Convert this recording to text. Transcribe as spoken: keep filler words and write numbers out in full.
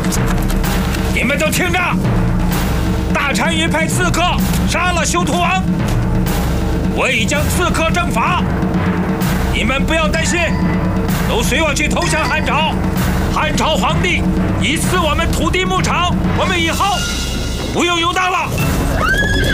你们都听着，大单于派刺客杀了修图王，我已将刺客正法。你们不要担心，都随我去投降汉朝。汉朝皇帝已赐我们土地牧场，我们以后不用游荡了。